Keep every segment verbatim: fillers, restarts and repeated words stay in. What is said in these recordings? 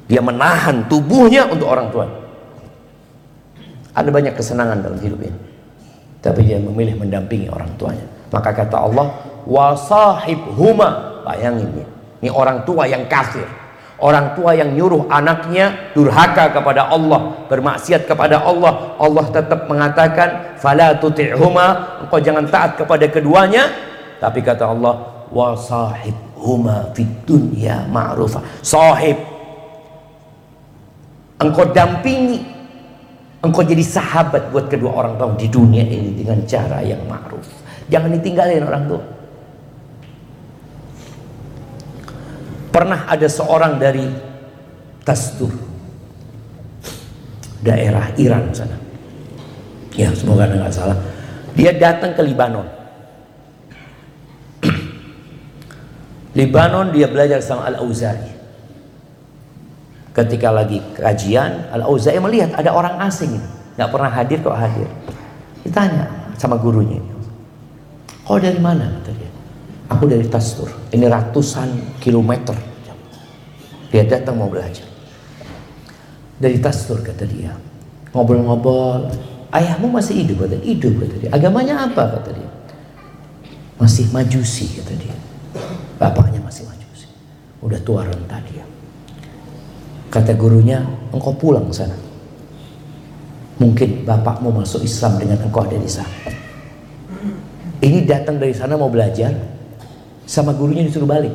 Dia menahan tubuhnya untuk orang tua. Ada banyak kesenangan dalam hidup ini, tapi dia memilih mendampingi orang tuanya. Maka kata Allah, wasahibhuma. Bayangin ya, ini orang tua yang kafir, orang tua yang nyuruh anaknya durhaka kepada Allah, bermaksiat kepada Allah. Allah tetap mengatakan, fala tuti'huma, engkau jangan taat kepada keduanya. Tapi kata Allah, wasahibhuma fid dunya ma'rufa. Sahib, engkau dampingi, engkau jadi sahabat buat kedua orang tua di dunia ini dengan cara yang ma'ruf. Jangan ditinggalin orang tua. Pernah ada seorang dari Tastur, daerah Iran sana. Ya, semoga nggak salah. Dia datang ke Libanon. Libanon dia belajar sama Al-Auza'i. Ketika lagi kajian, Al-Auza'i melihat ada orang asing, nggak pernah hadir kok hadir. Ditanya sama gurunya, "Kau dari mana?" kata dia. "Aku dari Tastur. Ini ratusan kilometer." Dia datang mau belajar. Dari Tastur kata dia. Ngobrol-ngobrol. "Ayahmu masih hidup?" kata dia. "Hidup," kata dia. "Agamanya apa?" kata dia. "Masih Majusi," kata dia. Bapaknya masih Majusi. Udah tua renta dia. Kata gurunya, "Engkau pulang sana. Mungkin bapakmu masuk Islam dengan engkau ada di sana." Ini datang dari sana mau belajar, sama gurunya disuruh balik.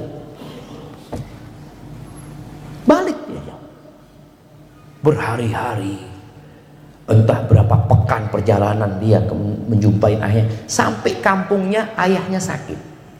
Balik dia. Berhari-hari, entah berapa pekan perjalanan dia ke menjumpai ayahnya. Sampai kampungnya ayahnya sakit.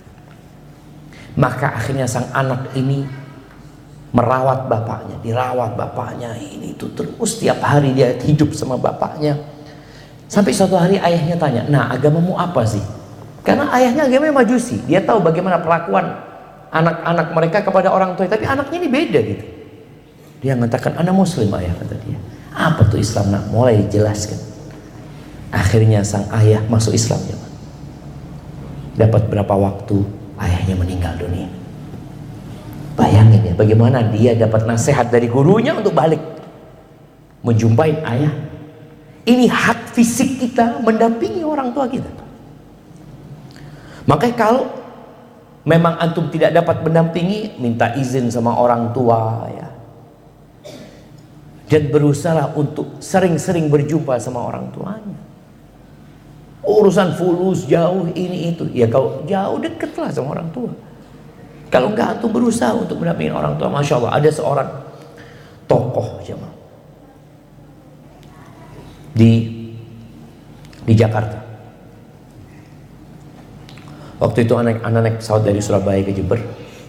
Maka akhirnya sang anak ini merawat bapaknya, dirawat bapaknya, ini itu terus tiap hari dia hidup sama bapaknya. Sampai suatu hari ayahnya tanya, "Nah, agamamu apa sih?" Karena ayahnya agamanya Majusi, dia tahu bagaimana perlakuan anak-anak mereka kepada orang tua, tapi anaknya ini beda gitu. Dia mengatakan, "Anak Muslim ayah," kata dia. "Apa tuh Islam?" Nah, mulai dijelaskan. Akhirnya sang ayah masuk Islam ya. Dapat berapa waktu ayahnya meninggal dunia. Bayangin ya, bagaimana dia dapat nasihat dari gurunya untuk balik menjumpai ayah. Ini hak fisik kita mendampingi orang tua kita. Makanya kalau memang antum tidak dapat mendampingi, minta izin sama orang tua ya. Dan berusaha untuk sering-sering berjumpa sama orang tuanya. Urusan fulus jauh ini itu, ya kalau jauh deketlah sama orang tua. Kalau enggak, antum berusaha untuk mendampingi orang tua. Masya Allah, ada seorang tokoh jemaah di di Jakarta. Waktu itu anak anak naik pesawat dari Surabaya ke Jember.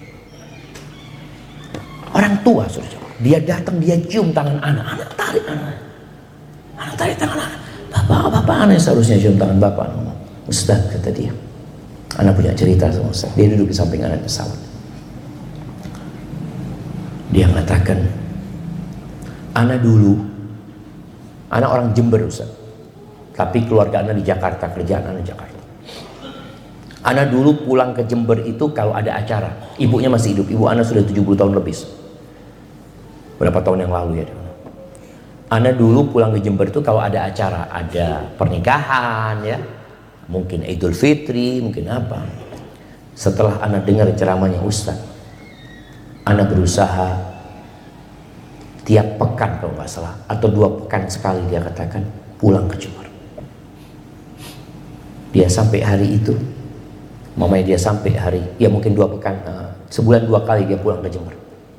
Orang tua sudah, dia datang, dia cium tangan anak, anak tarik anak, anak tarik tangan anak. "Bapak, bapak anak seharusnya cium tangan bapak." "Ustaz," kata dia, "anak punya cerita sama Ustaz." Dia duduk di samping anak pesawat. Dia mengatakan, "Anak dulu, anak orang Jember Ustaz, tapi keluarga anak di Jakarta, kerjaan anak Jakarta. Anak dulu pulang ke Jember itu kalau ada acara, ibunya masih hidup, ibu anak sudah tujuh puluh tahun lebih. Berapa tahun yang lalu ya. Anak dulu pulang ke Jember itu kalau ada acara, ada pernikahan ya, mungkin Idul Fitri, mungkin apa. Setelah anak dengar ceramahnya Ustaz, anak berusaha tiap pekan kalau nggak salah, atau dua pekan sekali dia katakan pulang ke Jember. Dia sampai hari itu, mamanya dia sampai hari, ya mungkin dua pekan, uh, sebulan dua kali dia pulang ke Jember.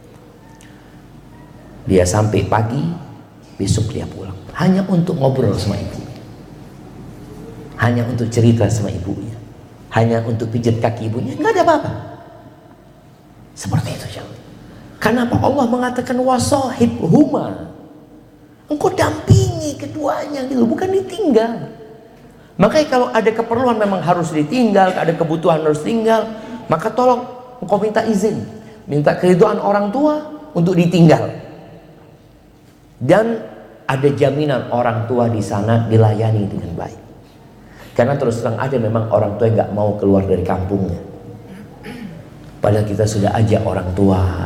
Dia sampai pagi, besok dia pulang, hanya untuk ngobrol sama ibunya, hanya untuk cerita sama ibunya, hanya untuk pijat kaki ibunya, nggak ada apa-apa. Seperti itu jauh. Kenapa Allah mengatakan wasahibhuma? Engkau dampingi keduanya gitu, bukan ditinggal. Makanya kalau ada keperluan memang harus ditinggal, ada kebutuhan harus tinggal, maka tolong engkau minta izin, minta keridhaan orang tua untuk ditinggal. Dan ada jaminan orang tua di sana dilayani dengan baik. Karena terus terang ada memang orang tua yang nggak mau keluar dari kampungnya. Padahal kita sudah ajak orang tua